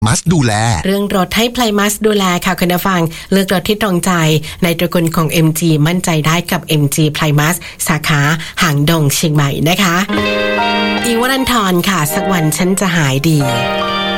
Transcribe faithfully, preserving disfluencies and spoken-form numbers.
มัสดูแลเรื่องรถให้ไพรมัสดูแลค่ะคุณผู้ฟังเลือกรถที่ตรงใจในตระกูลของ เอ็ม จี มั่นใจได้กับ เอ็ม จี ไพรมัสสาขาหางดงเชียงใหม่นะคะอีวรันทรค่ะสักวันฉันจะหายดี